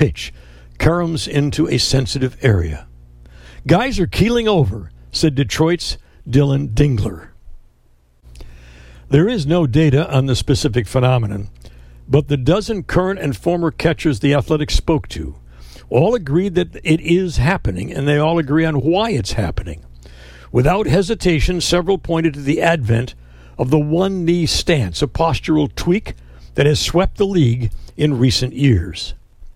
pitch caroms into a sensitive area. Guys are keeling over, said Detroit's Dylan Dingler. There is no data on the specific phenomenon, but the dozen current and former catchers the Athletics spoke to all agreed that it is happening, and they all agree on why it's happening. Without hesitation, several pointed to the advent of the one-knee stance, a postural tweak that has swept the league in recent years.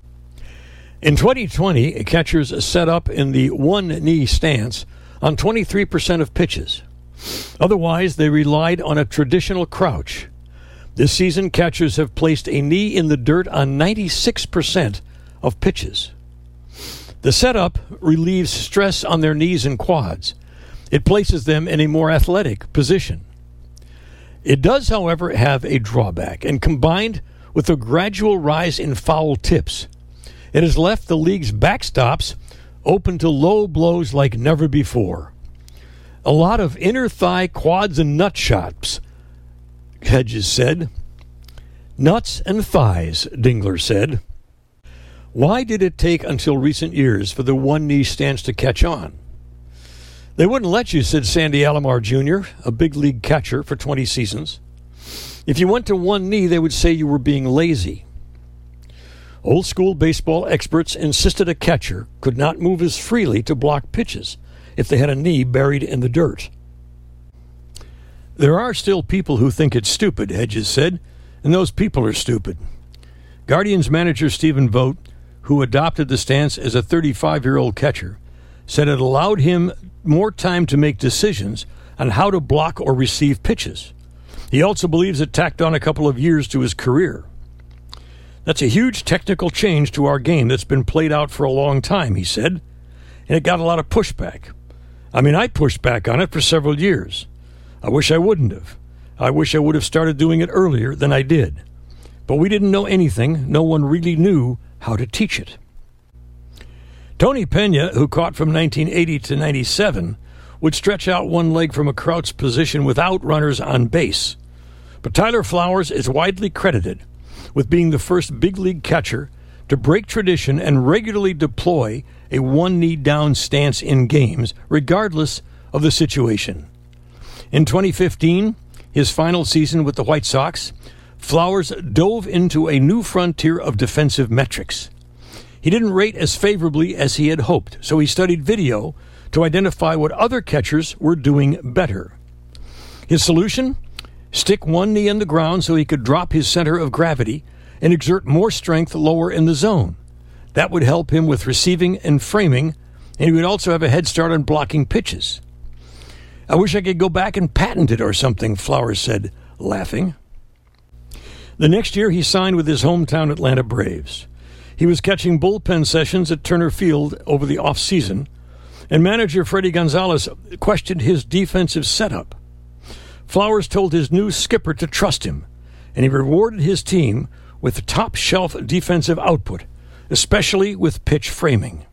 In 2020, catchers set up in the one-knee stance on 23% of pitches. Otherwise, they relied on a traditional crouch. This season, catchers have placed a knee in the dirt on 96% of pitches. The setup relieves stress on their knees and quads. It places them in a more athletic position. It does, however, have a drawback, and combined with a gradual rise in foul tips, it has left the league's backstops open to low blows like never before. A lot of inner thigh, quads, and nut shots, Hedges said. Nuts and thighs, Dingler said. Why did it take until recent years for the one-knee stance to catch on? They wouldn't let you, said Sandy Alomar Jr., a big league catcher for 20 seasons. If you went to one knee, they would say you were being lazy. Old-school baseball experts insisted a catcher could not move as freely to block pitches if they had a knee buried in the dirt. There are still people who think it's stupid, Hedges said, and those people are stupid. Guardians manager Stephen Vogt, who adopted the stance as a 35-year-old catcher, said it allowed him more time to make decisions on how to block or receive pitches. He also believes it tacked on a couple of years to his career. That's a huge technical change to our game that's been played out for a long time, he said, and it got a lot of pushback. I pushed back on it for several years. I wish I wouldn't have. I wish I would have started doing it earlier than I did. But we didn't know anything. No one really knew how to teach it. Tony Pena, who caught from 1980 to 97, would stretch out one leg from a crouched position without runners on base. But Tyler Flowers is widely credited with being the first big league catcher to break tradition and regularly deploy a one-knee down stance in games, regardless of the situation. In 2015, his final season with the White Sox, Flowers dove into a new frontier of defensive metrics. He didn't rate as favorably as he had hoped, so he studied video to identify what other catchers were doing better. His solution? Stick one knee in the ground so he could drop his center of gravity and exert more strength lower in the zone. That would help him with receiving and framing, and he would also have a head start on blocking pitches. I wish I could go back and patent it or something, Flowers said, laughing. The next year, he signed with his hometown Atlanta Braves. He was catching bullpen sessions at Turner Field over the off-season, and manager Freddie Gonzalez questioned his defensive setup. Flowers told his new skipper to trust him, and he rewarded his team with top-shelf defensive output, especially with pitch framing.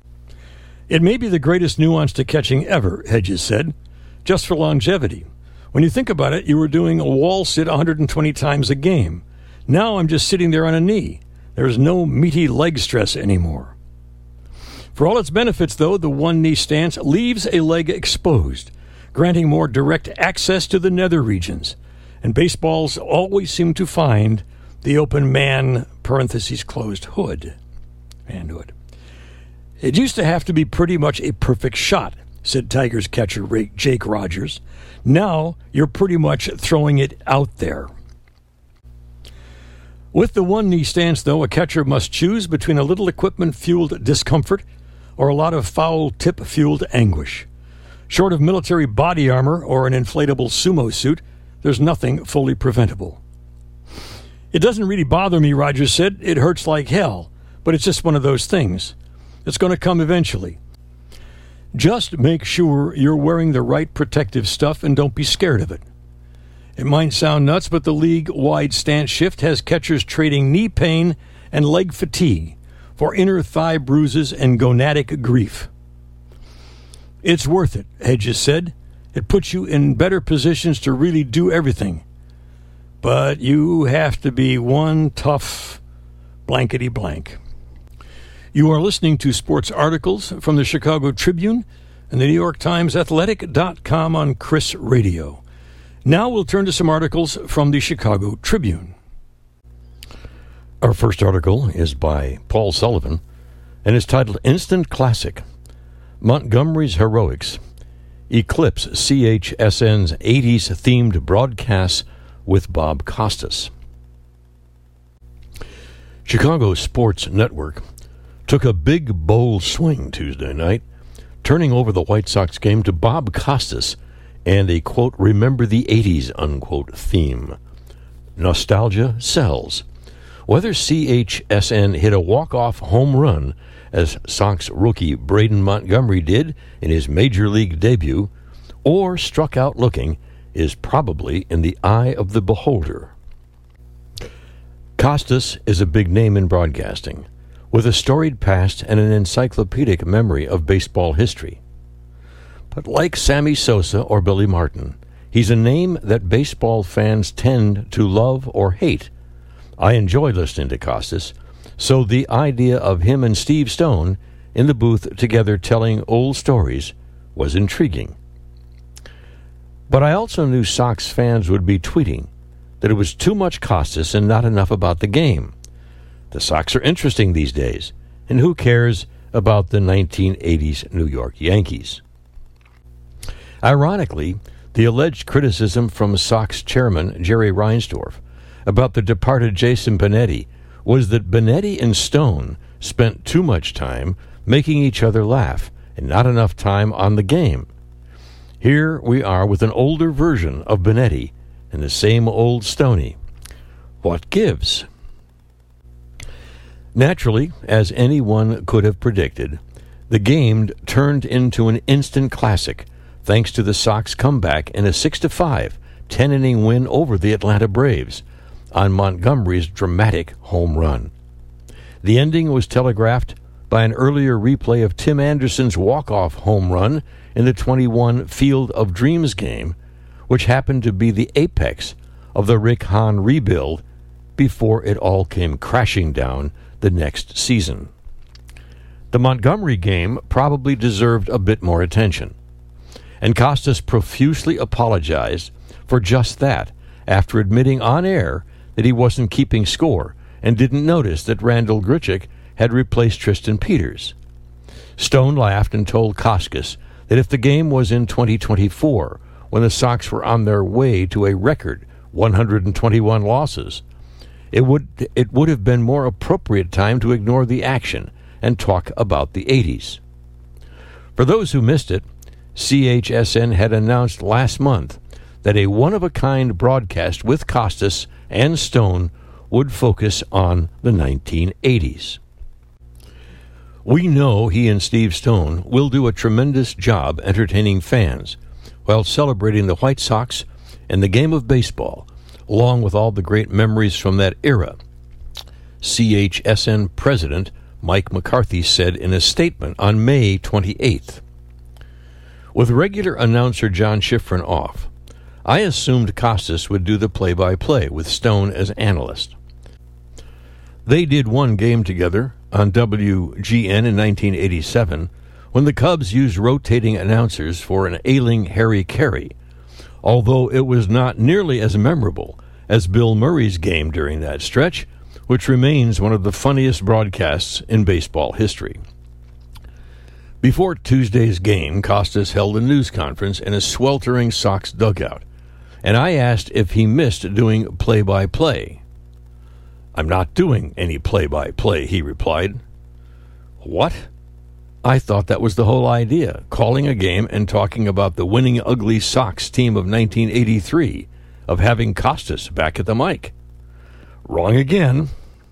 It may be the greatest nuance to catching ever, Hedges said, just for longevity. When you think about it, you were doing a wall sit 120 times a game. Now I'm just sitting there on a knee. There is no meaty leg stress anymore. For all its benefits, though, the one-knee stance leaves a leg exposed, granting more direct access to the nether regions, and baseballs always seem to find the open man, parentheses closed, hood. Manhood. It used to have to be pretty much a perfect shot, said Tigers catcher Jake Rogers. Now you're pretty much throwing it out there. With the one-knee stance, though, a catcher must choose between a little equipment-fueled discomfort or a lot of foul tip-fueled anguish. Short of military body armor or an inflatable sumo suit, there's nothing fully preventable. It doesn't really bother me, Rogers said. It hurts like hell, but it's just one of those things. It's going to come eventually. Just make sure you're wearing the right protective stuff and don't be scared of it. It might sound nuts, but the league-wide stance shift has catchers trading knee pain and leg fatigue for inner thigh bruises and gonadic grief. It's worth it, Hedges said. It puts you in better positions to really do everything. But you have to be one tough blankety blank. You are listening to sports articles from the Chicago Tribune and the New York Times Athletic.com on Chris Radio. Now we'll turn to some articles from the Chicago Tribune. Our first article is by Paul Sullivan and is titled Instant Classic. Montgomery's Heroics eclipse CHSN's 80s themed broadcasts with Bob Costas. Chicago Sports Network took a big, bold swing Tuesday night, turning over the White Sox game to Bob Costas and a, quote, remember the 80s, unquote, theme. Nostalgia sells. Whether CHSN hit a walk-off home run, as Sox rookie Braden Montgomery did in his Major League debut, or struck out looking, is probably in the eye of the beholder. Costas is a big name in broadcasting, with a storied past and an encyclopedic memory of baseball history. But like Sammy Sosa or Billy Martin, he's a name that baseball fans tend to love or hate. I enjoy listening to Costas, so the idea of him and Steve Stone in the booth together telling old stories was intriguing. But I also knew Sox fans would be tweeting that it was too much Costas and not enough about the game. The Sox are interesting these days, and who cares about the 1980s New York Yankees? Ironically, the alleged criticism from Sox chairman Jerry Reinsdorf about the departed Jason Benetti was that Benetti and Stone spent too much time making each other laugh and not enough time on the game. Here we are with an older version of Benetti and the same old Stoney. What gives? Naturally, as anyone could have predicted, the game turned into an instant classic thanks to the Sox comeback in a 6-5 10-inning win over the Atlanta Braves on Montgomery's dramatic home run. The ending was telegraphed by an earlier replay of Tim Anderson's walk-off home run in the 21 Field of Dreams game, which happened to be the apex of the Rick Hahn rebuild before it all came crashing down the next season. The Montgomery game probably deserved a bit more attention, and Costas profusely apologized for just that after admitting on air that he wasn't keeping score and didn't notice that Randall Grichuk had replaced Tristan Peters. Stone laughed and told Costas that if the game was in 2024, when the Sox were on their way to a record 121 losses, it would have been more appropriate time to ignore the action and talk about the 80s. For those who missed it, CHSN had announced last month that a one-of-a-kind broadcast with Costas and Stone would focus on the 1980s. We know he and Steve Stone will do a tremendous job entertaining fans while celebrating the White Sox and the game of baseball, along with all the great memories from that era, CHSN President Mike McCarthy said in a statement on May 28th. With regular announcer John Schifrin off, I assumed Costas would do the play-by-play with Stone as analyst. They did one game together on WGN in 1987 when the Cubs used rotating announcers for an ailing Harry Carey, although it was not nearly as memorable as Bill Murray's game during that stretch, which remains one of the funniest broadcasts in baseball history. Before Tuesday's game, Costas held a news conference in a sweltering Sox dugout, and I asked if he missed doing play-by-play. "I'm not doing any play-by-play," he replied. What? I thought that was the whole idea, calling a game and talking about the winning ugly Sox team of 1983, of having Costas back at the mic. Wrong again.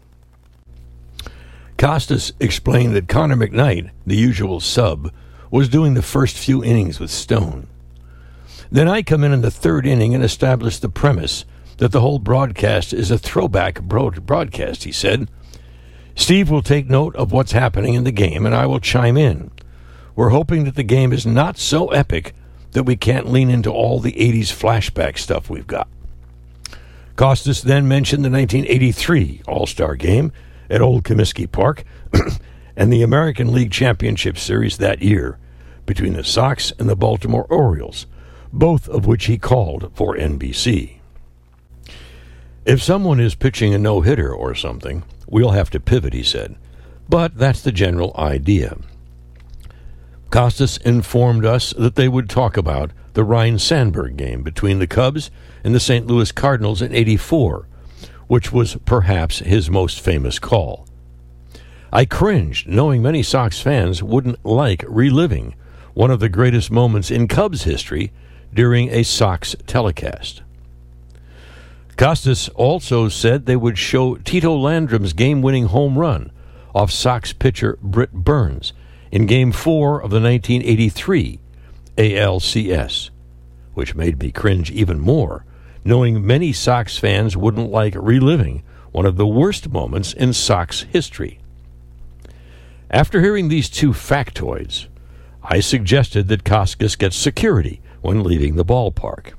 Costas explained that Connor McKnight, the usual sub, was doing the first few innings with Stone. Then I come in the third inning and establish the premise that the whole broadcast is a throwback broadcast, he said. Steve will take note of what's happening in the game, and I will chime in. We're hoping that the game is not so epic that we can't lean into all the 80s flashback stuff we've got. Costas then mentioned the 1983 All-Star Game at Old Comiskey Park and the American League Championship Series that year between the Sox and the Baltimore Orioles, both of which he called for NBC. If someone is pitching a no-hitter or something, we'll have to pivot, he said. But that's the general idea. Costas informed us that they would talk about the Ryne Sandberg game between the Cubs and the St. Louis Cardinals in '84, which was perhaps his most famous call. I cringed, knowing many Sox fans wouldn't like reliving one of the greatest moments in Cubs history during a Sox telecast. Costas also said they would show Tito Landrum's game-winning home run off Sox pitcher Britt Burns in Game 4 of the 1983 ALCS, which made me cringe even more, knowing many Sox fans wouldn't like reliving one of the worst moments in Sox history. After hearing these two factoids, I suggested that Costas get security when leaving the ballpark.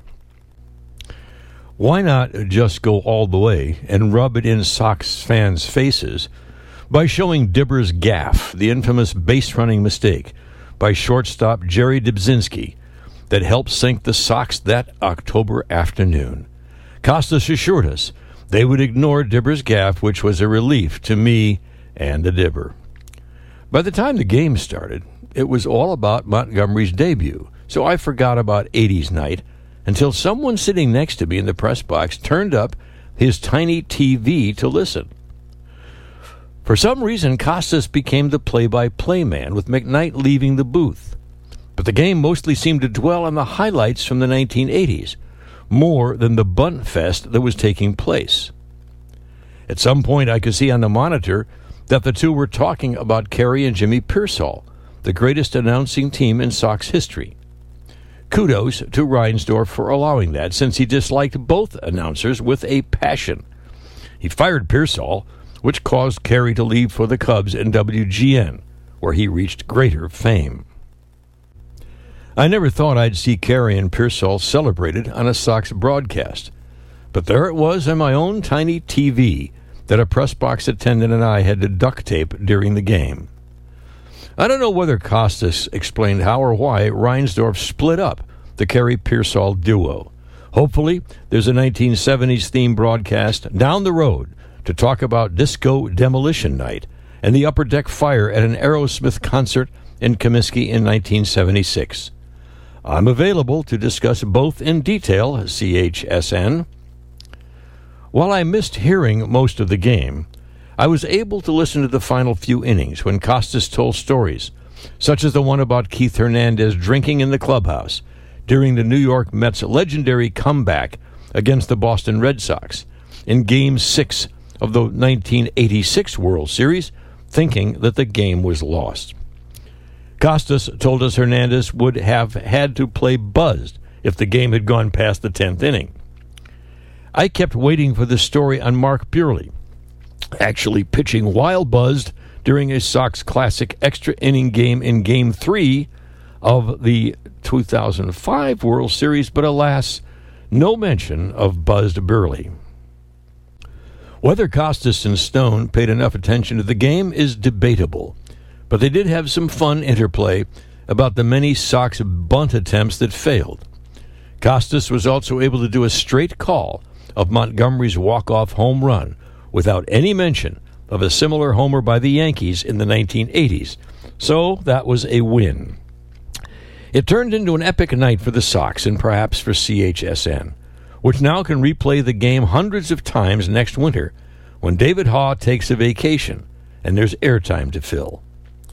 Why not just go all the way and rub it in Sox fans' faces by showing Dibber's gaffe, the infamous base-running mistake by shortstop Jerry Dybzinski that helped sink the Sox that October afternoon? Costas assured us they would ignore Dibber's gaffe, which was a relief to me and the Dibber. By the time the game started, it was all about Montgomery's debut, so I forgot about 80s night until someone sitting next to me in the press box turned up his tiny TV to listen. For some reason, Costas became the play-by-play man, with McKnight leaving the booth. But the game mostly seemed to dwell on the highlights from the 1980s, more than the bunt fest that was taking place. At some point, I could see on the monitor that the two were talking about Kerry and Jimmy Pearsall, the greatest announcing team in Sox history. Kudos to Reinsdorf for allowing that, since he disliked both announcers with a passion. He fired Pearsall, which caused Kerry to leave for the Cubs and WGN, where he reached greater fame. I never thought I'd see Kerry and Pearsall celebrated on a Sox broadcast, but there it was on my own tiny TV that a press box attendant and I had to duct tape during the game. I don't know whether Costas explained how or why Reinsdorf split up the Kerry-Pearsall duo. Hopefully, there's a 1970s theme broadcast down the road to talk about Disco Demolition Night and the Upper Deck fire at an Aerosmith concert in Comiskey in 1976. I'm available to discuss both in detail, CHSN. While I missed hearing most of the game, I was able to listen to the final few innings when Costas told stories, such as the one about Keith Hernandez drinking in the clubhouse during the New York Mets' legendary comeback against the Boston Red Sox in Game 6 of the 1986 World Series, thinking that the game was lost. Costas told us Hernandez would have had to play buzzed if the game had gone past the 10th inning. I kept waiting for the story on Mark Buehrle, actually pitching while buzzed during a Sox Classic extra inning game in Game 3 of the 2005 World Series, but alas, no mention of buzzed Buehrle. Whether Costas and Stone paid enough attention to the game is debatable, but they did have some fun interplay about the many Sox bunt attempts that failed. Costas was also able to do a straight call of Montgomery's walk-off home run without any mention of a similar homer by the Yankees in the 1980s, so that was a win. It turned into an epic night for the Sox and perhaps for CHSN, which now can replay the game hundreds of times next winter when David Haugh takes a vacation and there's airtime to fill.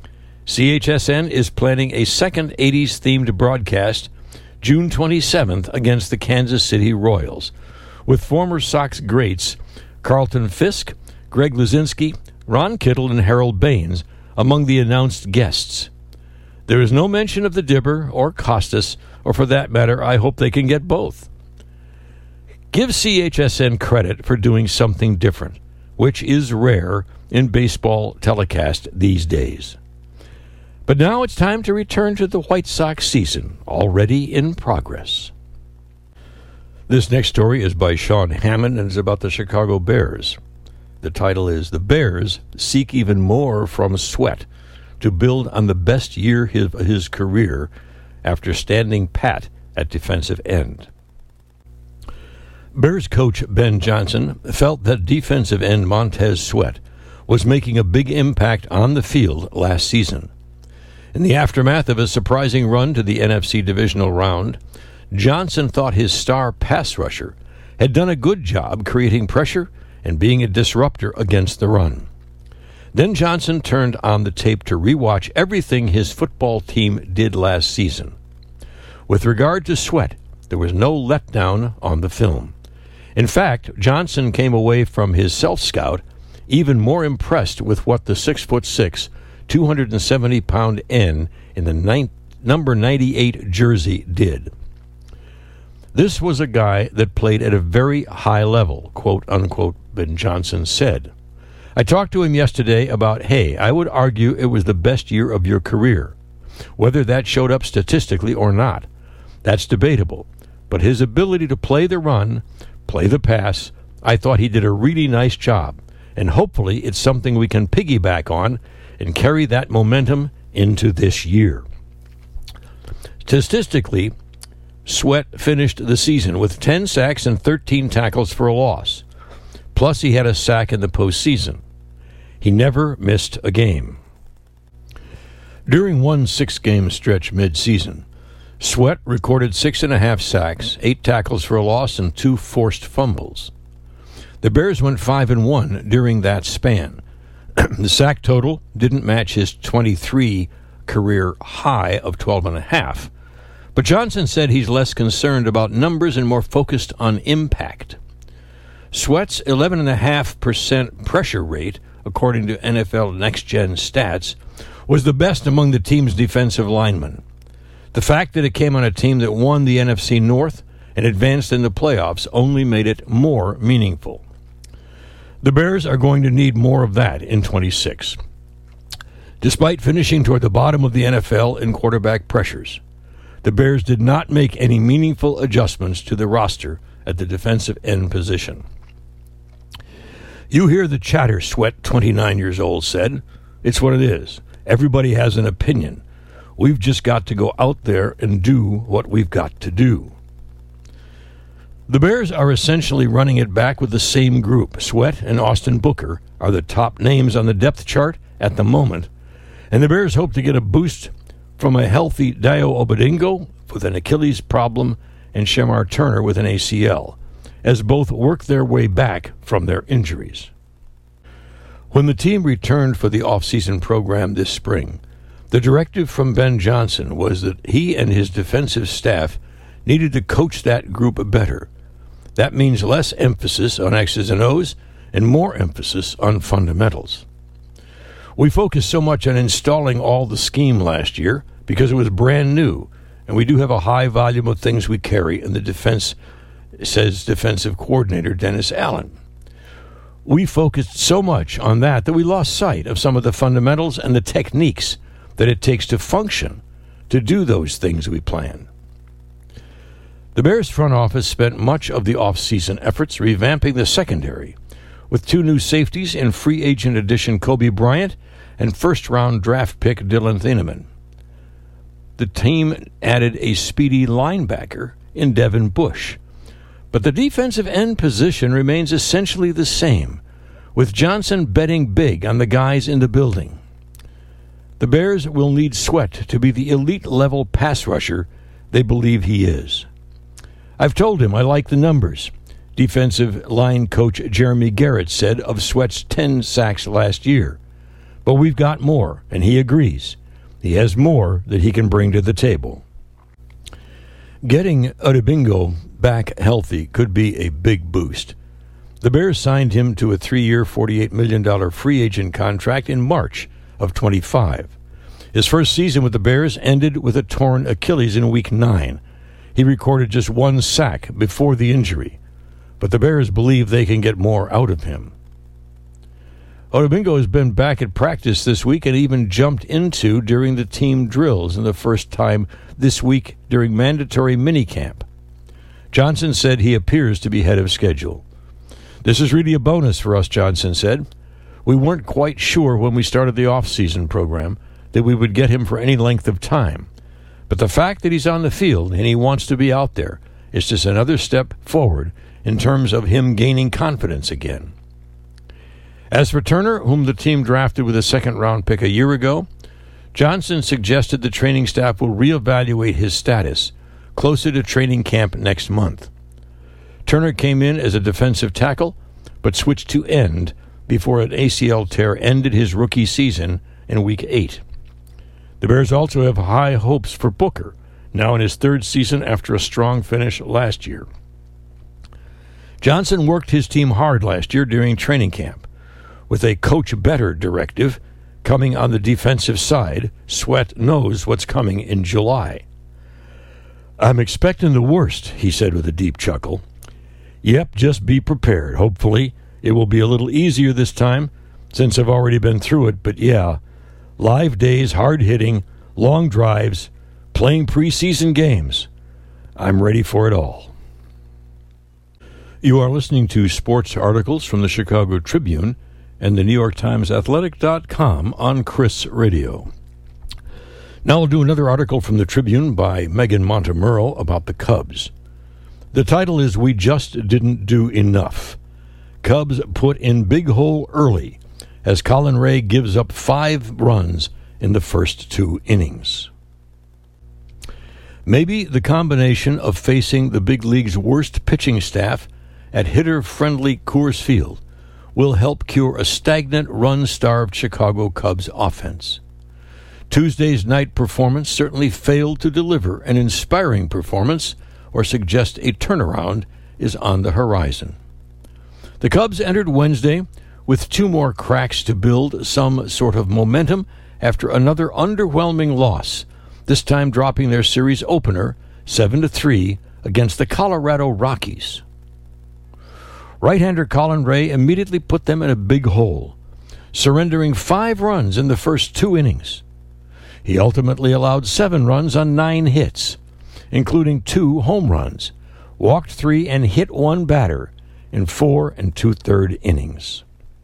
CHSN is planning a second 80s-themed broadcast June 27th against the Kansas City Royals, with former Sox greats Carlton Fisk, Greg Luzinski, Ron Kittle, and Harold Baines among the announced guests. There is no mention of the Dibber or Costas, or for that matter, I hope they can get both. Give CHSN credit for doing something different, which is rare in baseball telecast these days. But now it's time to return to the White Sox season, already in progress. This next story is by Sean Hammond and is about the Chicago Bears. The title is "The Bears Seek Even More from Sweat to Build on the Best Year of His Career After Standing Pat at Defensive End." Bears coach Ben Johnson felt that defensive end Montez Sweat was making a big impact on the field last season. In the aftermath of a surprising run to the NFC divisional round, Johnson thought his star pass rusher had done a good job creating pressure and being a disruptor against the run. Then Johnson turned on the tape to rewatch everything his football team did last season. With regard to Sweat, there was no letdown on the film. In fact, Johnson came away from his self-scout even more impressed with what the 6'6", 270-pound end in the number 98 jersey did. This was a guy that played at a very high level, quote unquote, Ben Johnson said. I talked to him yesterday about, hey, I would argue it was the best year of your career. Whether that showed up statistically or not, that's debatable. But his ability to play the run, play the pass, I thought he did a really nice job. And hopefully it's something we can piggyback on and carry that momentum into this year. Statistically, Sweat finished the season with 10 sacks and 13 tackles for a loss. Plus, he had a sack in the postseason. He never missed a game. During one 6-game stretch mid-season, Sweat recorded 6.5 sacks, 8 tackles for a loss, and 2 forced fumbles. The Bears went 5-1 during that span. The sack total didn't match his 23 career high of 12.5. But Johnson said he's less concerned about numbers and more focused on impact. Sweat's 11.5% pressure rate, according to NFL Next Gen stats, was the best among the team's defensive linemen. The fact that it came on a team that won the NFC North and advanced in the playoffs only made it more meaningful. The Bears are going to need more of that in 26. Despite finishing toward the bottom of the NFL in quarterback pressures, the Bears did not make any meaningful adjustments to the roster at the defensive end position. You hear the chatter, Sweat, 29 years old, said. It's what it is. Everybody has an opinion. We've just got to go out there and do what we've got to do. The Bears are essentially running it back with the same group. Sweat and Austin Booker are the top names on the depth chart at the moment, and the Bears hope to get a boost from a healthy Dayo Obadingo with an Achilles problem and Shemar Turner with an ACL, as both work their way back from their injuries. When the team returned for the off-season program this spring, the directive from Ben Johnson was that he and his defensive staff needed to coach that group better. That means less emphasis on X's and O's and more emphasis on fundamentals. We focused so much on installing all the scheme last year because it was brand new, and we do have a high volume of things we carry in the defense, says defensive coordinator Dennis Allen. We focused so much on that we lost sight of some of the fundamentals and the techniques that it takes to function, to do those things we plan. The Bears front office spent much of the off-season efforts revamping the secondary, with 2 new safeties in free agent addition Kobe Bryant and first-round draft pick Dylan Thieneman. The team added a speedy linebacker in Devin Bush. But the defensive end position remains essentially the same, with Johnson betting big on the guys in the building. The Bears will need Sweat to be the elite-level pass rusher they believe he is. I've told him I like the numbers, defensive line coach Jeremy Garrett said of Sweat's 10 sacks last year. But we've got more, and he agrees. He has more that he can bring to the table. Getting Odubingo back healthy could be a big boost. The Bears signed him to a 3-year, $48 million free agent contract in March of 25. His first season with the Bears ended with a torn Achilles in Week 9. He recorded just 1 sack before the injury, but the Bears believe they can get more out of him. Odubingo has been back at practice this week and even jumped into during the team drills in the first time this week during mandatory minicamp. Johnson said he appears to be ahead of schedule. This is really a bonus for us, Johnson said. We weren't quite sure when we started the off-season program that we would get him for any length of time. But the fact that he's on the field and he wants to be out there is just another step forward in terms of him gaining confidence again. As for Turner, whom the team drafted with a second-round pick a year ago, Johnson suggested the training staff will reevaluate his status closer to training camp next month. Turner came in as a defensive tackle, but switched to end before an ACL tear ended his rookie season in Week 8. The Bears also have high hopes for Booker, now in his third season after a strong finish last year. Johnson worked his team hard last year during training camp, with a coach better directive coming on the defensive side. Sweat knows what's coming in July. I'm expecting the worst, he said with a deep chuckle. Yep, just be prepared. Hopefully it will be a little easier this time, since I've already been through it, but yeah, live days, hard hitting, long drives, playing preseason games. I'm ready for it all. You are listening to sports articles from the Chicago Tribune and the New York Times Athletic.com on Chris Radio. Now I'll do another article from the Tribune by Megan Montemurro about the Cubs. The title is We Just Didn't Do Enough. Cubs put in big hole early as Colin Ray gives up 5 runs in the first 2 innings. Maybe the combination of facing the big league's worst pitching staff at hitter-friendly Coors Field will help cure a stagnant, run-starved Chicago Cubs offense. Tuesday's night performance certainly failed to deliver an inspiring performance or suggest a turnaround is on the horizon. The Cubs entered Wednesday with 2 more cracks to build some sort of momentum after another underwhelming loss, this time dropping their series opener 7-3 against the Colorado Rockies. Right-hander Colin Ray immediately put them in a big hole, surrendering 5 runs in the first 2 innings. He ultimately allowed 7 runs on 9 hits, including 2 home runs, walked 3 and hit 1 batter in 4 2/3 innings.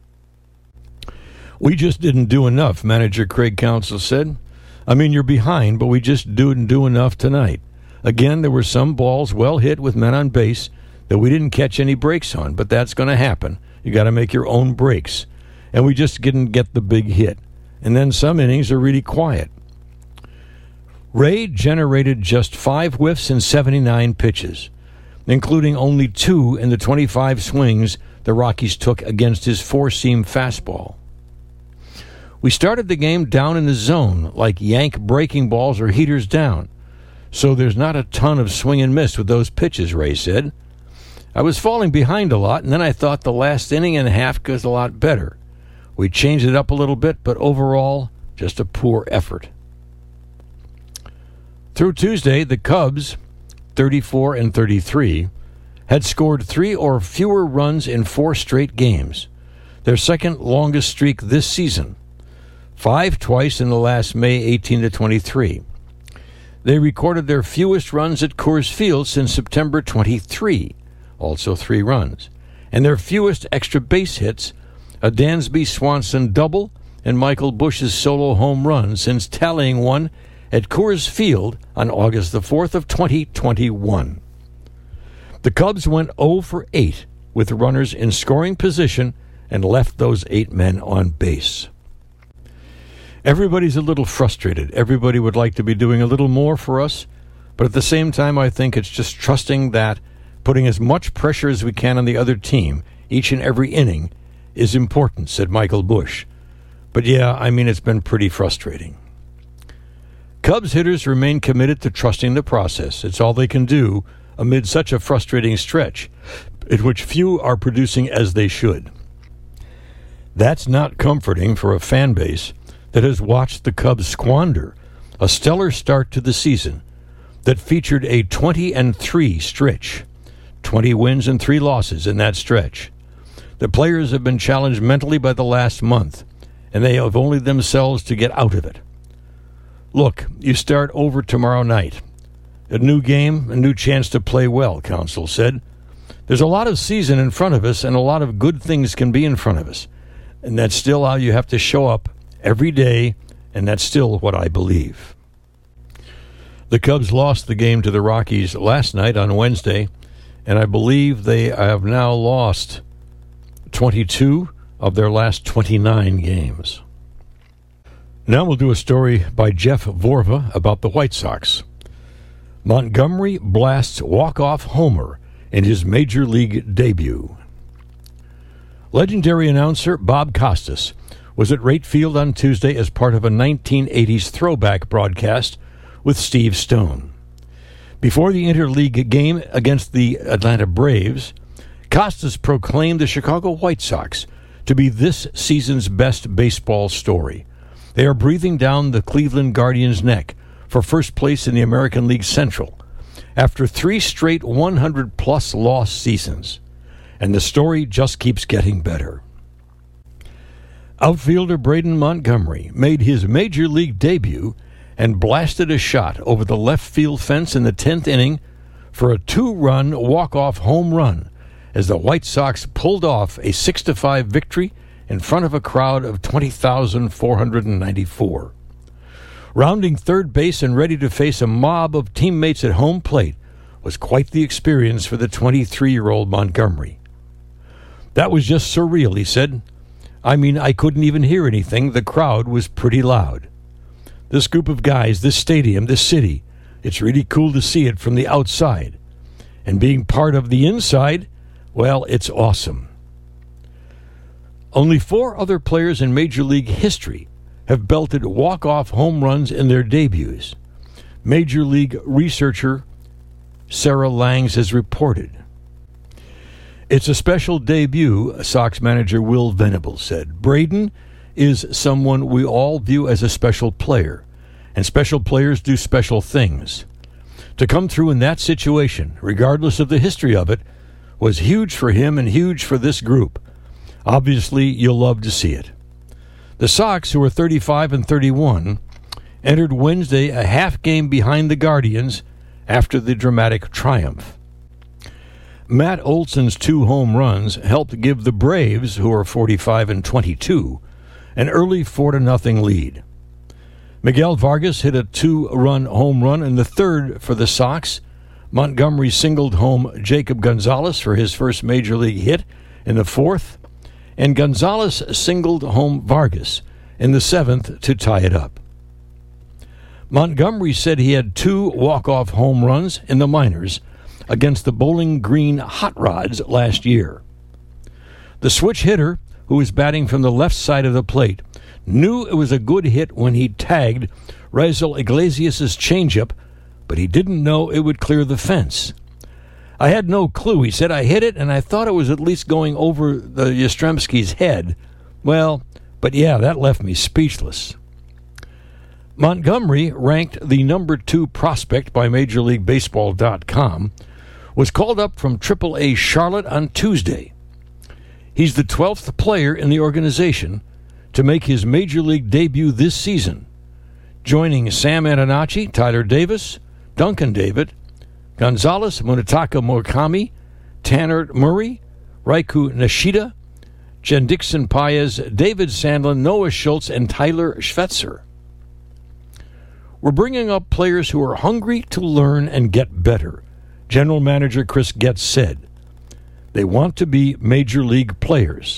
We just didn't do enough, manager Craig Counsell said. I mean, you're behind, but we just didn't do enough tonight. Again, there were some balls well hit with men on base that we didn't catch any breaks on, but that's going to happen. You got to make your own breaks. And we just didn't get the big hit. And then some innings are really quiet. Ray generated just 5 whiffs and 79 pitches, including only 2 in the 25 swings the Rockies took against his 4-seam fastball. We started the game down in the zone, like yank breaking balls or heaters down, so there's not a ton of swing and miss with those pitches, Ray said. I was falling behind a lot, and then I thought the last inning and a half goes a lot better. We changed it up a little bit, but overall, just a poor effort. Through Tuesday, the Cubs, 34-33, had scored 3 or fewer runs in 4 straight games, their second longest streak this season, 5 twice in the last May 18-23. They recorded their fewest runs at Coors Field since September 23, also 3 runs, and their fewest extra base hits, a Dansby Swanson double and Michael Busch's solo home run, since tallying one at Coors Field on August the 4th of 2021. The Cubs went 0 for 8 with runners in scoring position and left those 8 men on base. Everybody's a little frustrated. Everybody would like to be doing a little more for us, but at the same time I think it's just trusting that putting as much pressure as we can on the other team each and every inning is important, said Michael Busch. But yeah, I mean, it's been pretty frustrating. Cubs hitters remain committed to trusting the process. It's all they can do amid such a frustrating stretch, in which few are producing as they should. That's not comforting for a fan base that has watched the Cubs squander a stellar start to the season that featured a 20-3 stretch, 20 wins and 3 losses in that stretch. The players have been challenged mentally by the last month, and they have only themselves to get out of it. Look, you start over tomorrow night. A new game, a new chance to play well, Counsell said. There's a lot of season in front of us, and a lot of good things can be in front of us. And that's still how you have to show up every day, and that's still what I believe. The Cubs lost the game to the Rockies last night on Wednesday, and I believe they have now lost 22 of their last 29 games. Now we'll do a story by Jeff Vorva about the White Sox. Montgomery blasts walk-off homer in his Major League debut. Legendary announcer Bob Costas was at Rate Field on Tuesday as part of a 1980s throwback broadcast with Steve Stone. Before the interleague game against the Atlanta Braves, Costas proclaimed the Chicago White Sox to be this season's best baseball story. They are breathing down the Cleveland Guardians' neck for first place in the American League Central after 3 straight 100-plus loss seasons. And the story just keeps getting better. Outfielder Braden Montgomery made his Major League debut and blasted a shot over the left field fence in the 10th inning for a 2-run walk-off home run as the White Sox pulled off a 6-5 victory in front of a crowd of 20,494. Rounding third base and ready to face a mob of teammates at home plate was quite the experience for the 23-year-old Montgomery. That was just surreal, he said. I mean, I couldn't even hear anything. The crowd was pretty loud. This group of guys, this stadium, this city, it's really cool to see it from the outside. And being part of the inside, well, it's awesome. Only 4 other players in Major League history have belted walk-off home runs in their debuts. Major League researcher Sarah Langs has reported. It's a special debut, Sox manager Will Venable said. Braden is someone we all view as a special player, and special players do special things. To come through in that situation, regardless of the history of it, was huge for him and huge for this group. Obviously, you'll love to see it. The Sox, who are 35-31, entered Wednesday a half game behind the Guardians after the dramatic triumph. Matt Olson's 2 home runs helped give the Braves, who are 45-22, an early 4-0 lead. Miguel Vargas hit a 2-run home run in the third for the Sox. Montgomery singled home Jacob Gonzalez for his first Major League hit in the fourth, and Gonzalez singled home Vargas in the 7th to tie it up. Montgomery said he had 2 walk-off home runs in the minors against the Bowling Green Hot Rods last year. The switch hitter, who was batting from the left side of the plate, knew it was a good hit when he tagged Raisel Iglesias' changeup, but he didn't know it would clear the fence. I had no clue, he said. I hit it, and I thought it was at least going over the Yastrzemski's head. Well, but yeah, that left me speechless. Montgomery, ranked the number 2 prospect by MajorLeagueBaseball.com, was called up from AAA Charlotte on Tuesday. He's the 12th player in the organization to make his Major League debut this season, joining Sam Antonacci, Tyler Davis, Duncan David, Gonzalez, Munetaka Murakami, Tanner Murray, Raiku Nishida, Jen Dixon Paez, David Sandlin, Noah Schultz, and Tyler Schvetzer. We're bringing up players who are hungry to learn and get better, General Manager Chris Getz said. They want to be Major League players.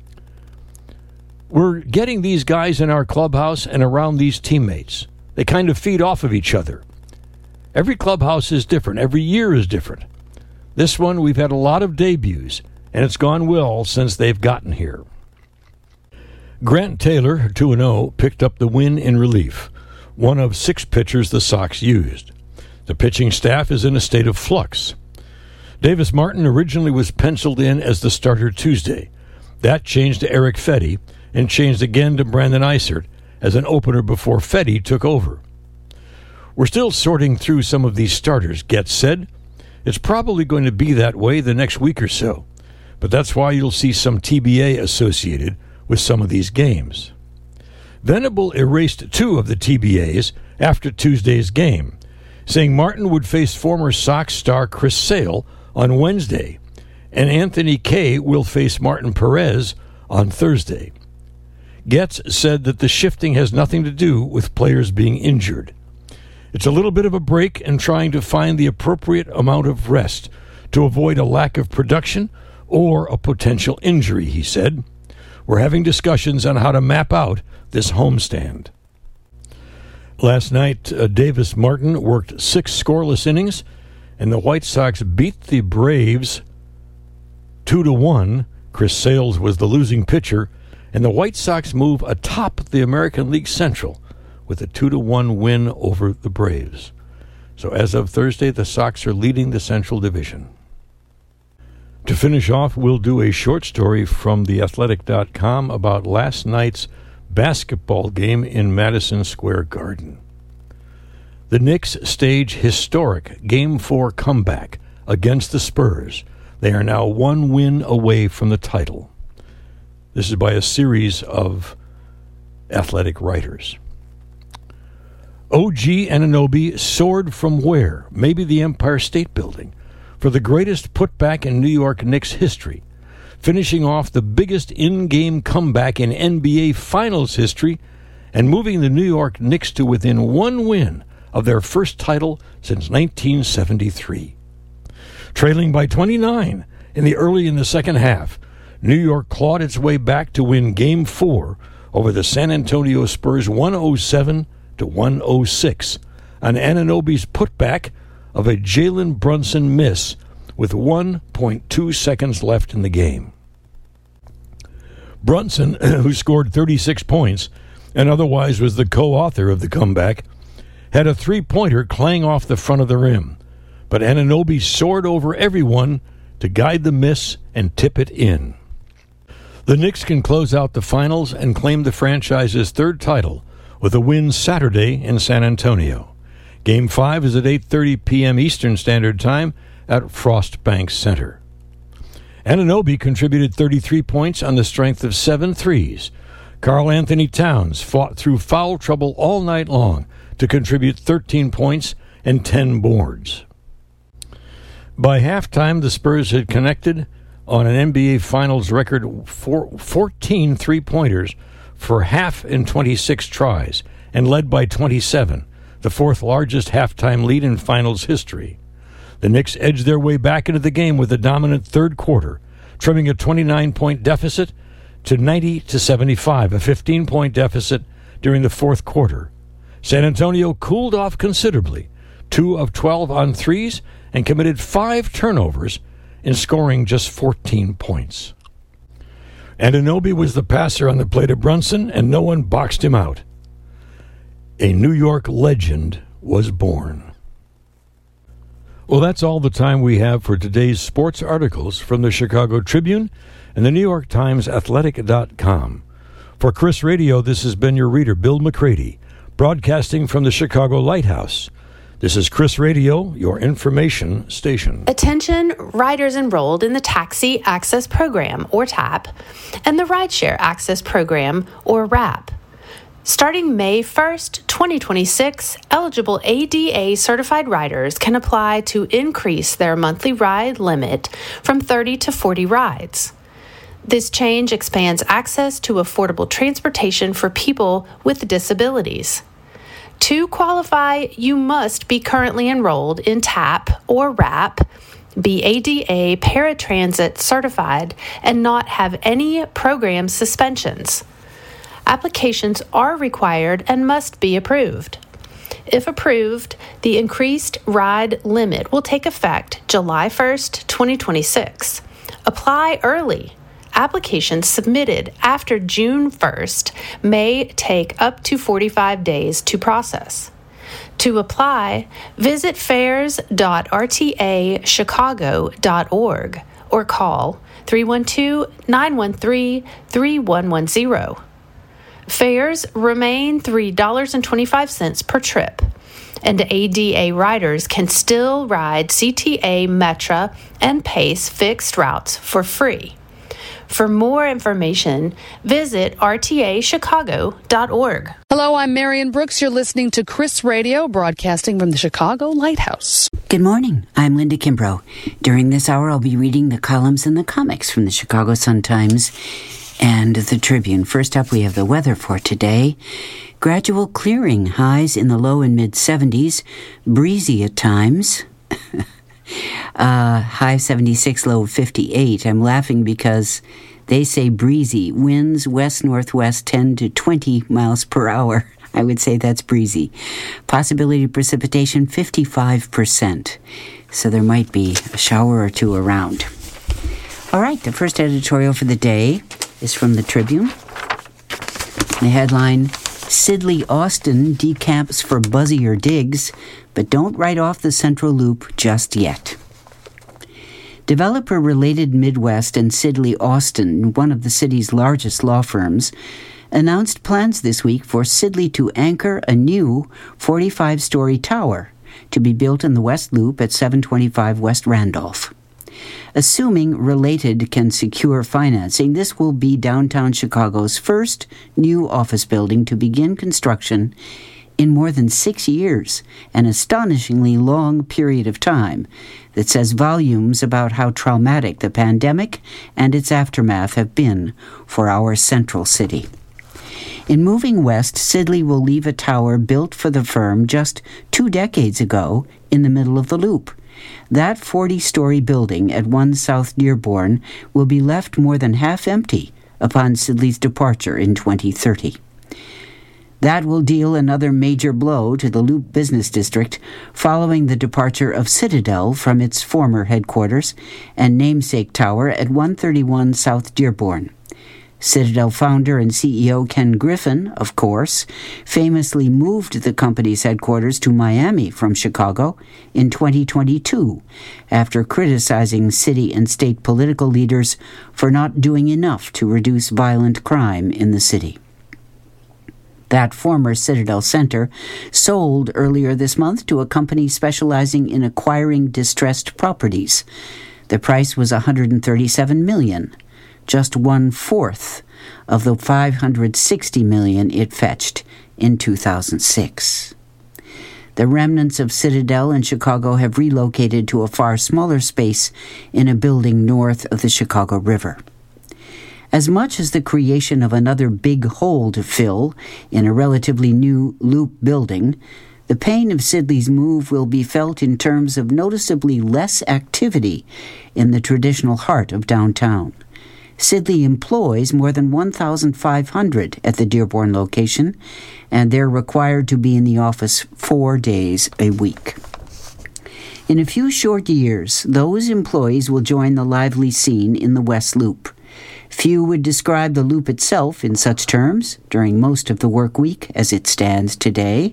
We're getting these guys in our clubhouse and around these teammates. They kind of feed off of each other. Every clubhouse is different. Every year is different. This one, we've had a lot of debuts, and it's gone well since they've gotten here. Grant Taylor, 2-0, picked up the win in relief, one of 6 pitchers the Sox used. The pitching staff is in a state of flux. Davis Martin originally was penciled in as the starter Tuesday. That changed to Eric Fedde and changed again to Brandon Eisert as an opener before Fedde took over. We're still sorting through some of these starters, Getz said. It's probably going to be that way the next week or so, but that's why you'll see some TBA associated with some of these games. Venable erased 2 of the TBAs after Tuesday's game, saying Martin would face former Sox star Chris Sale on Wednesday, and Anthony Kay will face Martin Perez on Thursday. Getz said that the shifting has nothing to do with players being injured. It's a little bit of a break and trying to find the appropriate amount of rest to avoid a lack of production or a potential injury, he said. We're having discussions on how to map out this homestand. Last night, Davis Martin worked 6 scoreless innings, and the White Sox beat the Braves 2-1. Chris Sales was the losing pitcher, and the White Sox move atop the American League Central with a 2-1 win over the Braves. So as of Thursday, the Sox are leading the Central Division. To finish off, we'll do a short story from theathletic.com about last night's basketball game in Madison Square Garden. The Knicks stage historic Game 4 comeback against the Spurs. They are now 1 win away from the title. This is by a series of athletic writers. OG Anunoby soared from where? Maybe the Empire State Building, for the greatest putback in New York Knicks history, finishing off the biggest in-game comeback in NBA Finals history and moving the New York Knicks to within 1 win of their first title since 1973. Trailing by 29 early in the second half, New York clawed its way back to win Game 4 over the San Antonio Spurs 107-106 on Anunoby's putback of a Jalen Brunson miss with 1.2 seconds left in the game. Brunson, who scored 36 points and otherwise was the co-author of the comeback, had a three-pointer clang off the front of the rim, but Anunoby soared over everyone to guide the miss and tip it in. The Knicks can close out the finals and claim the franchise's 3rd title with a win Saturday in San Antonio. Game 5 is at 8:30 p.m. Eastern Standard Time at Frost Bank Center. Anunoby contributed 33 points on the strength of 7 threes. Karl Anthony Towns fought through foul trouble all night long to contribute 13 points and 10 boards. By halftime, the Spurs had connected on an NBA Finals record 14 three-pointers for half in 26 tries and led by 27, the 4th largest halftime lead in Finals history. The Knicks edged their way back into the game with a dominant third quarter, trimming a 29-point deficit to 90-75, a 15-point deficit during the 4th quarter. San Antonio cooled off considerably, 2 of 12 on threes, and committed 5 turnovers in scoring just 14 points. Anunoby was the passer on the play to Brunson, and no one boxed him out. A New York legend was born. Well, that's all the time we have for today's sports articles from the Chicago Tribune and the New York Times Athletic.com. For Chris Radio, this has been your reader, Bill McCready, broadcasting from the Chicago Lighthouse. This is Chris Radio, your information station. Attention riders enrolled in the Taxi Access Program, or TAP, and the Rideshare Access Program, or RAP. Starting May 1st, 2026, eligible ADA certified riders can apply to increase their monthly ride limit from 30 to 40 rides. This change expands access to affordable transportation for people with disabilities. To qualify, you must be currently enrolled in TAP or RAP, be ADA paratransit certified, and not have any program suspensions. Applications are required and must be approved. If approved, the increased ride limit will take effect July 1st, 2026. Apply early. Applications submitted after June 1st may take up to 45 days to process. To apply, visit fares.rtachicago.org or call 312-913-3110. Fares remain $3.25 per trip, and ADA riders can still ride CTA, Metra, and PACE fixed routes for free. For more information, visit rtachicago.org. Hello, I'm Marion Brooks. You're listening to Chris Radio, broadcasting from the Chicago Lighthouse. Good morning. I'm Linda Kimbrough. During this hour, I'll be reading the columns and the comics from the Chicago Sun-Times and the Tribune. First up, we have the weather for today. Gradual clearing, highs in the low and mid-70s, breezy at times. High 76, low 58. I'm laughing because they say breezy. Winds west-northwest 10 to 20 miles per hour. I would say that's breezy. Possibility of precipitation, 55%. So there might be a shower or two around. All right, the first editorial for the day is from the Tribune. The headline, Sidley Austin decamps for buzzier digs, but don't write off the Central Loop just yet. Developer Related Midwest and Sidley Austin, one of the city's largest law firms, announced plans this week for Sidley to anchor a new 45-story tower to be built in the West Loop at 725 West Randolph. Assuming Related can secure financing, this will be downtown Chicago's first new office building to begin construction in more than 6 years, an astonishingly long period of time that says volumes about how traumatic the pandemic and its aftermath have been for our central city. In moving west, Sidley will leave a tower built for the firm just 2 decades ago in the middle of the loop. That 40-story building at 1 South Dearborn will be left more than half empty upon Sidley's departure in 2030. That will deal another major blow to the Loop Business District following the departure of Citadel from its former headquarters and namesake tower at 131 South Dearborn. Citadel founder and CEO Ken Griffin, of course, famously moved the company's headquarters to Miami from Chicago in 2022 after criticizing city and state political leaders for not doing enough to reduce violent crime in the city. That former Citadel Center sold earlier this month to a company specializing in acquiring distressed properties. The price was $137 million. Just 1/4 of the $560 million it fetched in 2006. The remnants of Citadel in Chicago have relocated to a far smaller space in a building north of the Chicago River. As much as the creation of another big hole to fill in a relatively new Loop building, the pain of Sidley's move will be felt in terms of noticeably less activity in the traditional heart of downtown. Sidley employs more than 1,500 at the Dearborn location, and they're required to be in the office 4 days a week. In a few short years, those employees will join the lively scene in the West Loop. Few would describe the Loop itself in such terms during most of the work week as it stands today.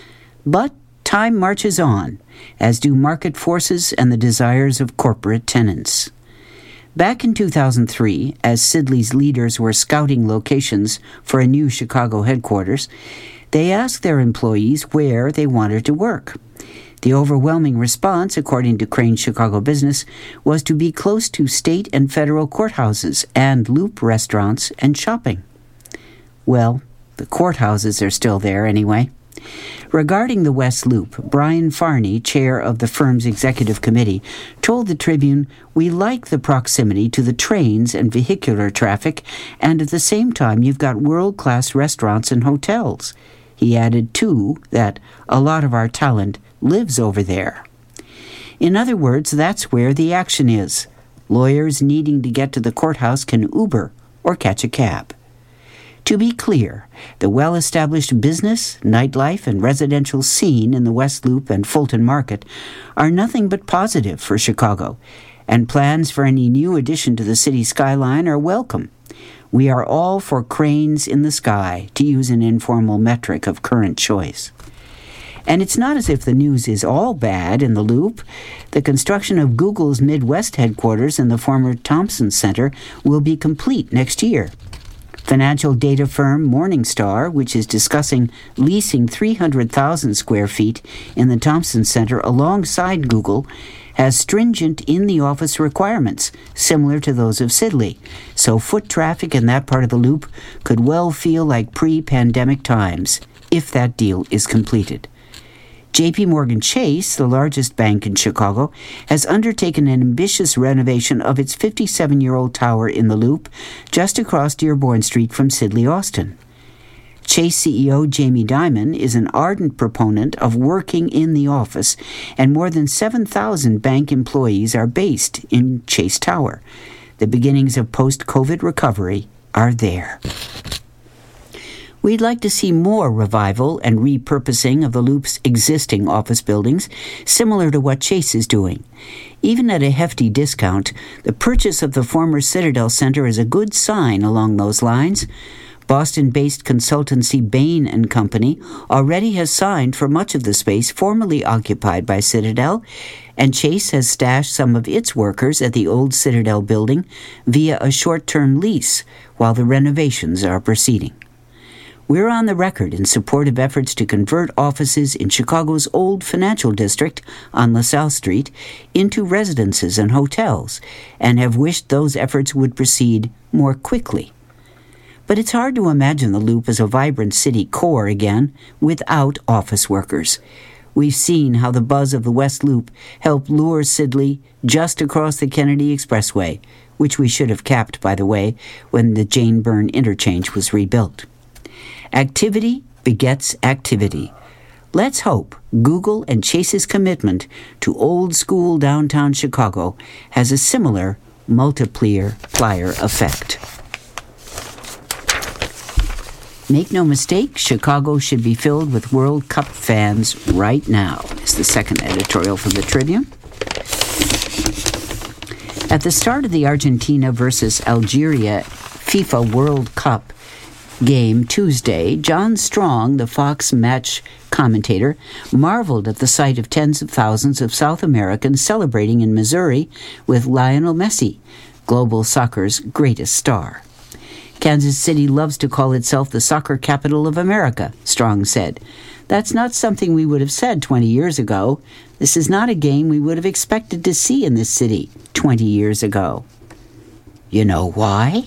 But time marches on, as do market forces and the desires of corporate tenants. Back in 2003, as Sidley's leaders were scouting locations for a new Chicago headquarters, they asked their employees where they wanted to work. The overwhelming response, according to Crain's Chicago Business, was to be close to state and federal courthouses and Loop restaurants and shopping. Well, the courthouses are still there anyway. Regarding the West Loop, Brian Farney, chair of the firm's executive committee, told the Tribune, "We like the proximity to the trains and vehicular traffic, and at the same time you've got world-class restaurants and hotels." He added, too, that a lot of our talent lives over there. In other words, that's where the action is. Lawyers needing to get to the courthouse can Uber or catch a cab. To be clear, the well-established business, nightlife, and residential scene in the West Loop and Fulton Market are nothing but positive for Chicago, and plans for any new addition to the city skyline are welcome. We are all for cranes in the sky, to use an informal metric of current choice. And it's not as if the news is all bad in the Loop. The construction of Google's Midwest headquarters in the former Thompson Center will be complete next year. Financial data firm Morningstar, which is discussing leasing 300,000 square feet in the Thompson Center alongside Google, has stringent in-the-office requirements, similar to those of Sidley, so foot traffic in that part of the Loop could well feel like pre-pandemic times, if that deal is completed. J.P. Morgan Chase, the largest bank in Chicago, has undertaken an ambitious renovation of its 57-year-old tower in the Loop, just across Dearborn Street from Sidley Austin. Chase CEO Jamie Dimon is an ardent proponent of working in the office, and more than 7,000 bank employees are based in Chase Tower. The beginnings of post-COVID recovery are there. We'd like to see more revival and repurposing of the Loop's existing office buildings, similar to what Chase is doing. Even at a hefty discount, the purchase of the former Citadel Center is a good sign along those lines. Boston-based consultancy Bain & Company already has signed for much of the space formerly occupied by Citadel, and Chase has stashed some of its workers at the old Citadel building via a short-term lease while the renovations are proceeding. We're on the record in support of efforts to convert offices in Chicago's old financial district on LaSalle Street into residences and hotels, and have wished those efforts would proceed more quickly. But it's hard to imagine the Loop as a vibrant city core again without office workers. We've seen how the buzz of the West Loop helped lure Sidley just across the Kennedy Expressway, which we should have capped, by the way, when the Jane Byrne interchange was rebuilt. Activity begets activity. Let's hope Google and Chase's commitment to old-school downtown Chicago has a similar multiplier effect. Make no mistake, Chicago should be filled with World Cup fans right now, is the second editorial from the Tribune. At the start of the Argentina versus Algeria FIFA World Cup game Tuesday, John Strong, the Fox match commentator, marveled at the sight of tens of thousands of South Americans celebrating in Missouri with Lionel Messi, global soccer's greatest star. Kansas City loves to call itself the soccer capital of America, Strong said. That's not something we would have said 20 years ago. This is not a game we would have expected to see in this city 20 years ago. You know why?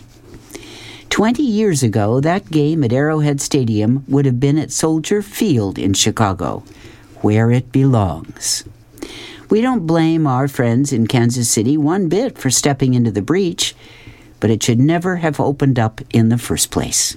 20 years ago, that game at Arrowhead Stadium would have been at Soldier Field in Chicago, where it belongs. We don't blame our friends in Kansas City one bit for stepping into the breach, but it should never have opened up in the first place.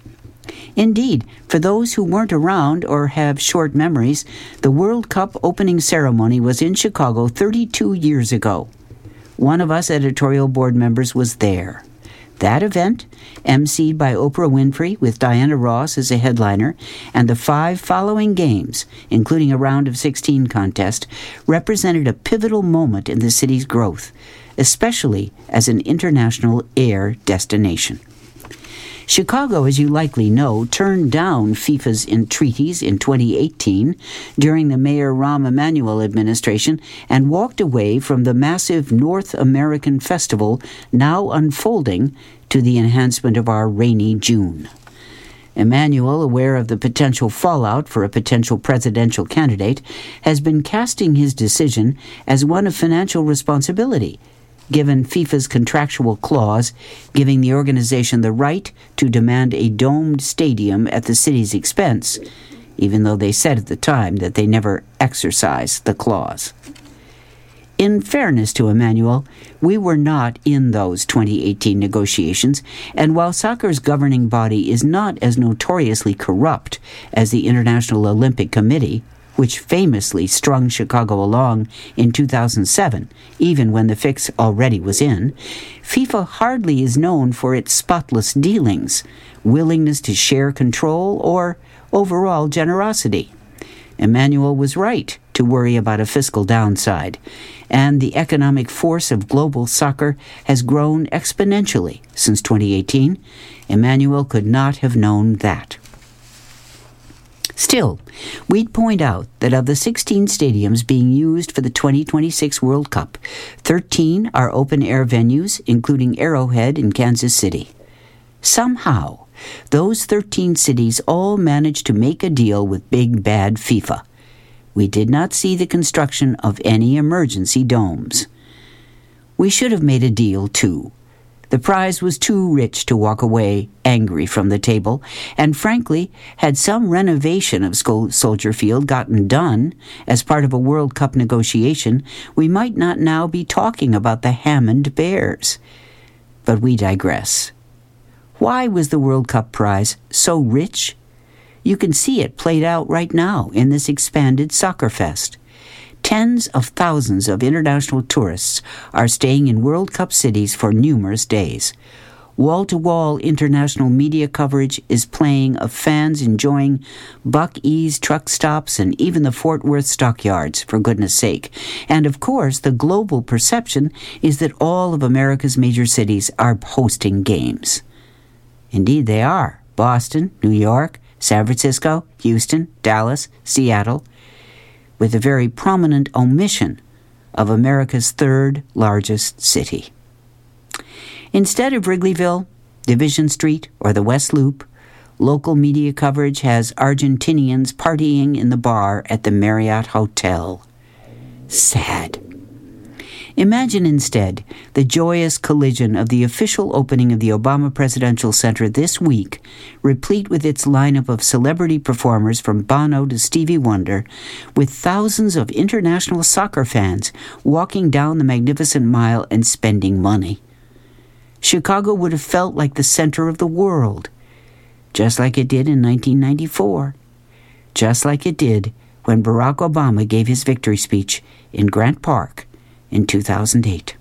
Indeed, for those who weren't around or have short memories, the World Cup opening ceremony was in Chicago 32 years ago. One of us editorial board members was there. That event, emceed by Oprah Winfrey with Diana Ross as a headliner, and the 5 following games, including a round of 16 contest, represented a pivotal moment in the city's growth, especially as an international air destination. Chicago, as you likely know, turned down FIFA's entreaties in 2018 during the Mayor Rahm Emanuel administration and walked away from the massive North American Festival now unfolding to the enhancement of our rainy June. Emanuel, aware of the potential fallout for a potential presidential candidate, has been casting his decision as one of financial responsibility, given FIFA's contractual clause giving the organization the right to demand a domed stadium at the city's expense, even though they said at the time that they never exercised the clause. In fairness to Emanuel, we were not in those 2018 negotiations, and while soccer's governing body is not as notoriously corrupt as the International Olympic Committee, which famously strung Chicago along in 2007, even when the fix already was in, FIFA hardly is known for its spotless dealings, willingness to share control, or overall generosity. Emanuel was right to worry about a fiscal downside, and the economic force of global soccer has grown exponentially since 2018. Emanuel could not have known that. Still, we'd point out that of the 16 stadiums being used for the 2026 World Cup, 13 are open-air venues, including Arrowhead in Kansas City. Somehow, those 13 cities all managed to make a deal with big bad FIFA. We did not see the construction of any emergency domes. We should have made a deal, too. The prize was too rich to walk away angry from the table, and frankly, had some renovation of Soldier Field gotten done as part of a World Cup negotiation, we might not now be talking about the Hammond Bears. But we digress. Why was the World Cup prize so rich? You can see it played out right now in this expanded soccer fest. Tens of thousands of international tourists are staying in World Cup cities for numerous days. Wall-to-wall international media coverage is playing of fans enjoying Buc-ee's truck stops and even the Fort Worth stockyards, for goodness sake. And of course, the global perception is that all of America's major cities are hosting games. Indeed, they are. Boston, New York, San Francisco, Houston, Dallas, Seattle, with a very prominent omission of America's third largest city. Instead of Wrigleyville, Division Street, or the West Loop, local media coverage has Argentinians partying in the bar at the Marriott Hotel. Sad. Imagine instead the joyous collision of the official opening of the Obama Presidential Center this week, replete with its lineup of celebrity performers from Bono to Stevie Wonder, with thousands of international soccer fans walking down the Magnificent Mile and spending money. Chicago would have felt like the center of the world, just like it did in 1994, just like it did when Barack Obama gave his victory speech in Grant Park in 2008.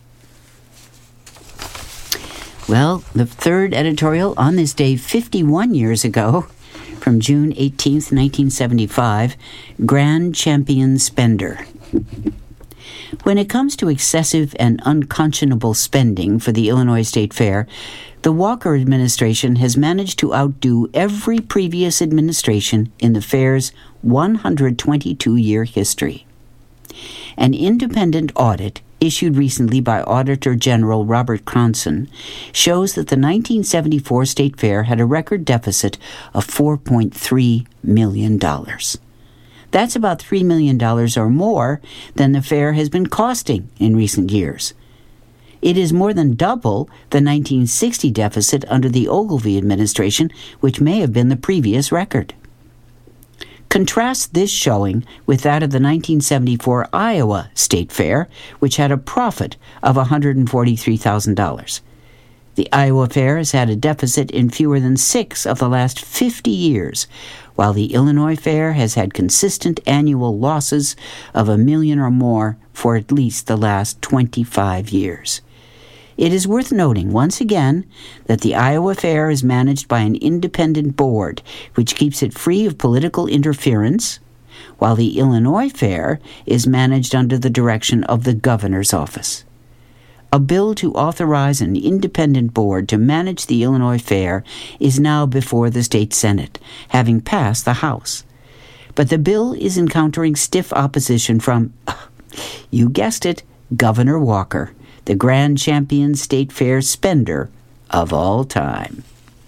Well, the third editorial on this day 51 years ago, from June 18th, 1975, Grand Champion Spender. When it comes to excessive and unconscionable spending for the Illinois State Fair, the Walker administration has managed to outdo every previous administration in the fair's 122-year history. An independent audit issued recently by Auditor General Robert Cronson shows that the 1974 State Fair had a record deficit of $4.3 million. That's about $3 million or more than the fair has been costing in recent years. It is more than double the 1960 deficit under the Ogilvie administration, which may have been the previous record. Contrast this showing with that of the 1974 Iowa State Fair, which had a profit of $143,000. The Iowa Fair has had a deficit in fewer than 6 of the last 50 years, while the Illinois Fair has had consistent annual losses of $1 million or more for at least the last 25 years. It is worth noting, once again, that the Iowa Fair is managed by an independent board, which keeps it free of political interference, while the Illinois Fair is managed under the direction of the governor's office. A bill to authorize an independent board to manage the Illinois Fair is now before the state Senate, having passed the House. But the bill is encountering stiff opposition from, you guessed it, Governor Walker, the Grand Champion State Fair spender of all time.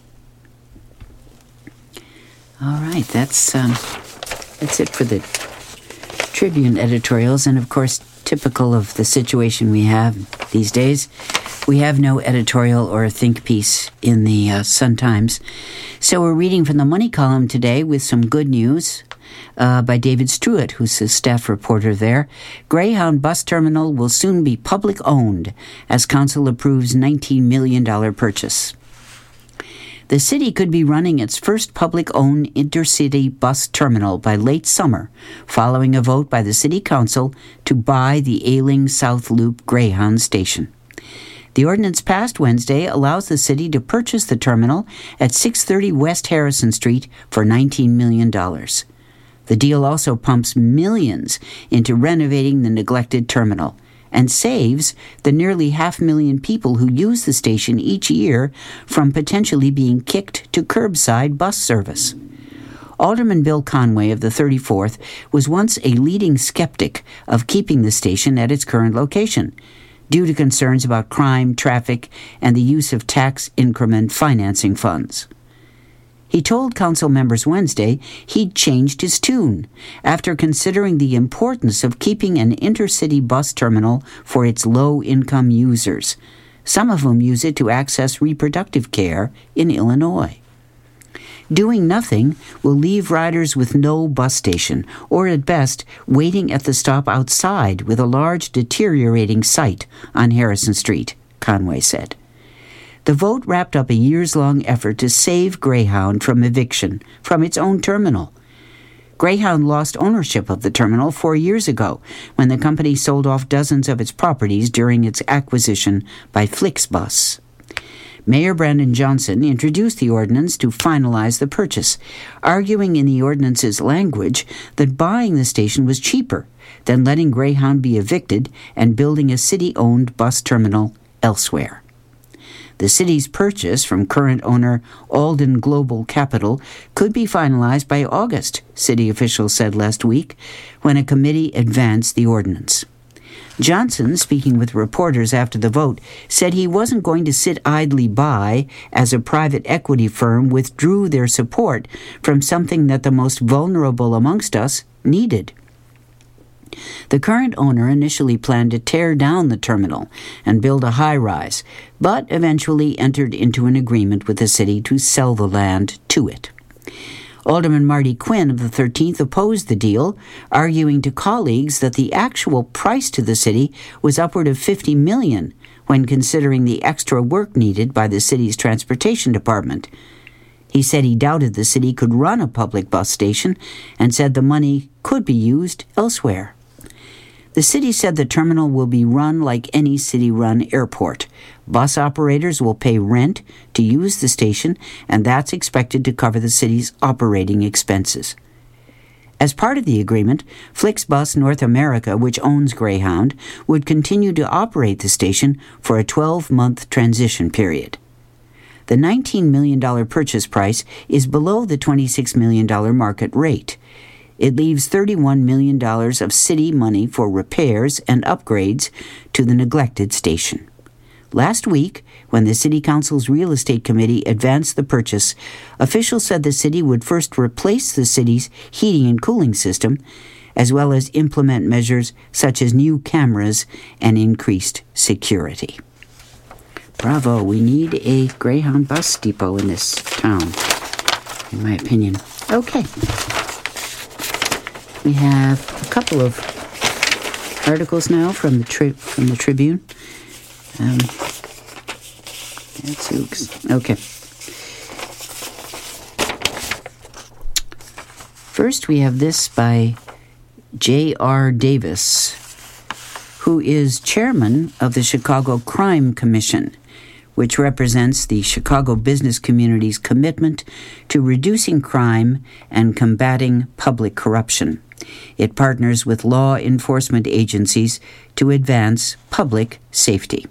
All right, that's it for the Tribune editorials, and of course, typical of the situation we have these days, we have no editorial or think piece in the Sun-Times. So we're reading from the Money column today with some good news by David Struett, who's a staff reporter there. Greyhound Bus Terminal will soon be public-owned as Council approves $19 million purchase. The city could be running its first public-owned intercity bus terminal by late summer, following a vote by the City Council to buy the ailing South Loop Greyhound station. The ordinance passed Wednesday allows the city to purchase the terminal at 630 West Harrison Street for $19 million. The deal also pumps millions into renovating the neglected terminal and saves the nearly 500,000 people who use the station each year from potentially being kicked to curbside bus service. Alderman Bill Conway of the 34th was once a leading skeptic of keeping the station at its current location, due to concerns about crime, traffic, and the use of tax increment financing funds. He told council members Wednesday he'd changed his tune after considering the importance of keeping an intercity bus terminal for its low-income users, Some of whom use it to access reproductive care in Illinois. Doing nothing will leave riders with no bus station, or at best, waiting at the stop outside with a large deteriorating site on Harrison Street, Conway said. The vote wrapped up a years-long effort to save Greyhound from eviction from its own terminal. Greyhound lost ownership of the terminal 4 years ago when the company sold off dozens of its properties during its acquisition by Flixbus. Mayor Brandon Johnson introduced the ordinance to finalize the purchase, arguing in the ordinance's language that buying the station was cheaper than letting Greyhound be evicted and building a city-owned bus terminal elsewhere. The city's purchase from current owner Alden Global Capital could be finalized by August, city officials said last week, when a committee advanced the ordinance. Johnson, speaking with reporters after the vote, said he wasn't going to sit idly by as a private equity firm withdrew their support from something that the most vulnerable amongst us needed. The current owner initially planned to tear down the terminal and build a high-rise, but eventually entered into an agreement with the city to sell the land to it. Alderman Marty Quinn of the 13th opposed the deal, arguing to colleagues that the actual price to the city was upward of $50 million when considering the extra work needed by the city's transportation department. He said he doubted the city could run a public bus station and said the money could be used elsewhere. The city said the terminal will be run like any city-run airport. Bus operators will pay rent to use the station, and that's expected to cover the city's operating expenses. As part of the agreement, Flixbus North America, which owns Greyhound, would continue to operate the station for a 12-month transition period. The $19 million purchase price is below the $26 million market rate. It leaves $31 million of city money for repairs and upgrades to the neglected station. Last week, when the City Council's Real Estate Committee advanced the purchase, officials said the city would first replace the city's heating and cooling system, as well as implement measures such as new cameras and increased security. Bravo, we need a Greyhound bus depot in this town, in my opinion. Okay. We have a couple of articles now from the Tribune. Okay. First, we have this by J.R. Davis, who is chairman of the Chicago Crime Commission, which represents the Chicago business community's commitment to reducing crime and combating public corruption. It partners with law enforcement agencies to advance public safety.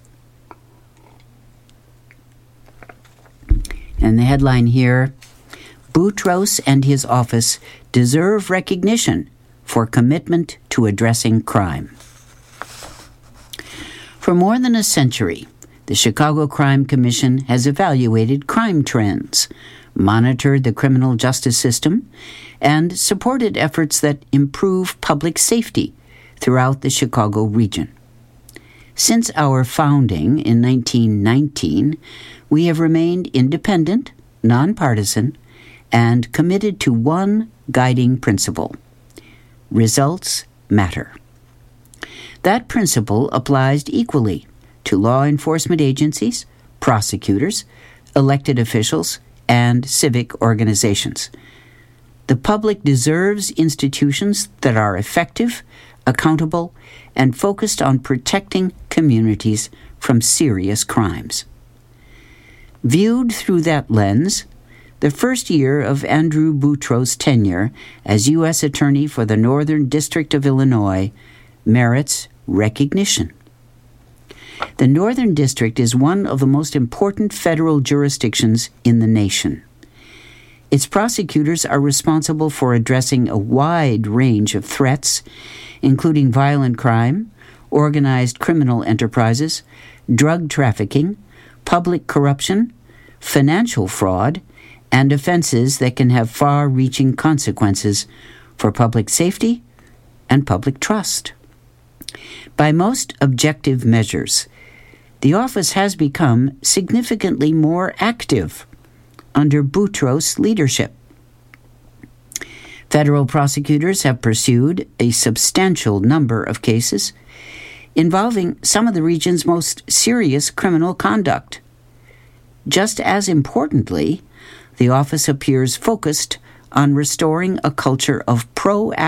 And the headline here, Boutros and his office deserve recognition for commitment to addressing crime. For more than a century, the Chicago Crime Commission has evaluated crime trends, monitored the criminal justice system, and supported efforts that improve public safety throughout the Chicago region. Since our founding in 1919, we have remained independent, nonpartisan, and committed to one guiding principle: results matter. That principle applies equally to law enforcement agencies, prosecutors, elected officials, and civic organizations. The public deserves institutions that are effective, accountable, and focused on protecting communities from serious crimes. Viewed through that lens, the first year of Andrew Boutros' tenure as U.S. Attorney for the Northern District of Illinois merits recognition. The Northern District is one of the most important federal jurisdictions in the nation. Its prosecutors are responsible for addressing a wide range of threats, including violent crime, organized criminal enterprises, drug trafficking, public corruption, financial fraud, and offenses that can have far-reaching consequences for public safety and public trust. By most objective measures, The office has become significantly more active under Boutros' leadership. Federal prosecutors have pursued a substantial number of cases involving some of the region's most serious criminal conduct. Just as importantly, the office appears focused on restoring a culture of proactive